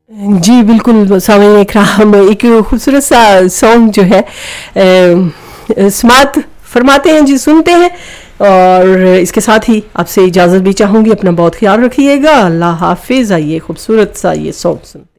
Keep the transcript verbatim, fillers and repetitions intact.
जी बिल्कुल सामईन इकराम, एक खूबसूरत सा सॉन्ग जो है स्मार्ट फरमाते हैं जी, सुनते हैं। और इसके साथ ही आपसे इजाज़त भी चाहूँगी। अपना बहुत ख्याल रखिएगा। अल्लाह हाफिज़। आइए खूबसूरत सा ये सॉन्ग सुनते हैं।